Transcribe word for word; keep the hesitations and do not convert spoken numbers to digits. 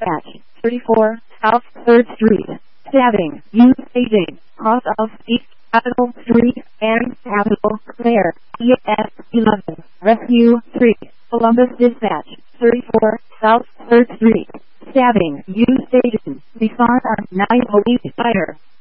Dispatch, thirty-four, South third Street, stabbing, U Staging, cross of East Capitol Street, and Capitol, Claire, E S eleven, Rescue three, Columbus Dispatch, thirty-four, South third Street, stabbing, U Staging, respond on nine oh eight fire.